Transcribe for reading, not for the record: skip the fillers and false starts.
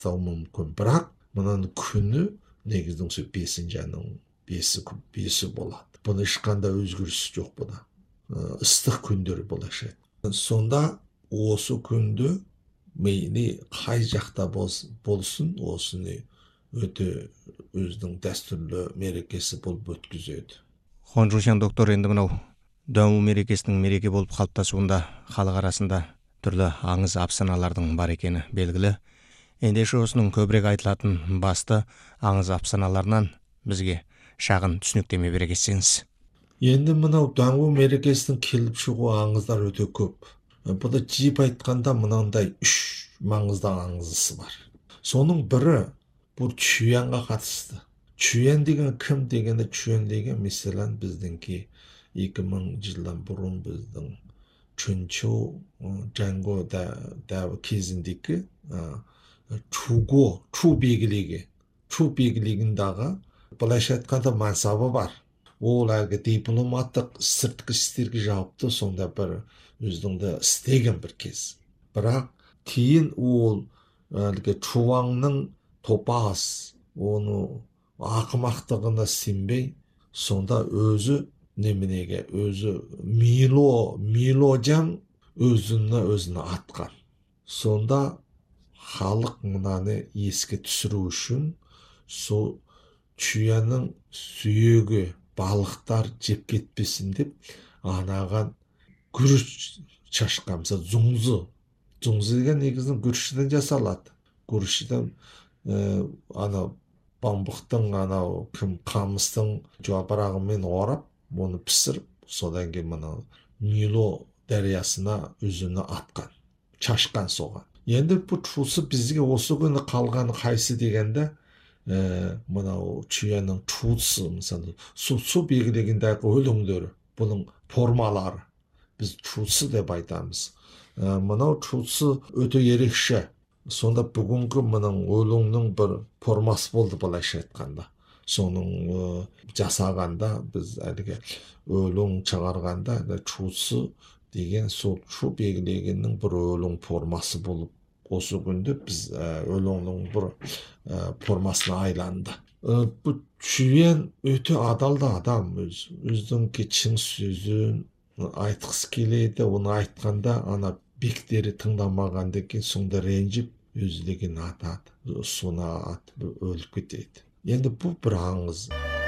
мүмкін. Бірақ мынаның күні негіздің сол 5-ші айның 5-і болады. Бұны ешқандай өзгеріс жоқ бұда. Ыстық күндер болашақ. Сонда осы күнді мейлі қай жақта болсын, осыны өте өзінің дәстүрлі мерекесі болып өткізеді. Хонжушан доктор, енді мынау даму мерекесінің мереке болып қалыптасуында халық арасында түрлі аңыз афсаналардың бар екені белгілі. Ендеше осының көбірек айтылатын басты аңыз афсаналарынан бізге шағын түсініктеме бере кетсеңіз. Енді мынау даму мерекесінің келіп шығу аңыздар өте көп. Бұда жиып айтқанда мынандай 3 маңызды аңызысы бар. Соның бірі бұл Чуянға қатысты. Чуян деген кім дегенде, Чуян деген мәселен біздіңки 2000 жылдан бұрын біздің Чунчу Жанго дәуі кезіндегі Чу белгілігіндағы былайша айтқанда мансабы бар. Ол әлгі дипломаттық сыртқы істерге жауапты, сонда бір өзіңді істеген бір кез. Бірақ кейін ол әлгі Чуаңның топас, оны ақымақтығына сенбей, сонда өзі неменеге, өзі Миложан өзіні атқан. Сонда халық мынаны еске түсіру үшін сол Чуянның сүйегі балықтар жеп кетпесін деп анаған күріш шашқан. Мысалы зұңзы деген негізінен күріштен жасалады. Күріштен бамбықтың қамыстың жапырағымен орап, оны пісіріп, содан кейін мынау Нило дариясына өзіні атқан, шашқан соған. Енді бұл Чусы бізге осы күні қалғаны қайсы дегенде, мынау Чуянның Чусы, мысалы, су белгілегендегі өлеңдері, бұның формалары, біз Чусы деп айтамыз. Мынау Чусы өте ерекше. Сонда бүгінгі мұның өлеңнің бір формасы болды былайша айтқанда. Соның жасағанда, біз әлгі өлең шығарғанда, Чусы деген сол Чу белгілегеннің бір өлең формасы болып, осы күнде біз өлеңнің бір формасына айланды. Бұл Чуян өте адалды адам, өздің шын сөзін айтқысы келеді, оны айтқанда ана бектері тыңдамағаннан кейін сонда ренжіп өзі деген атады, соны атып өліп кетеді. Енді бұл бір аңыз.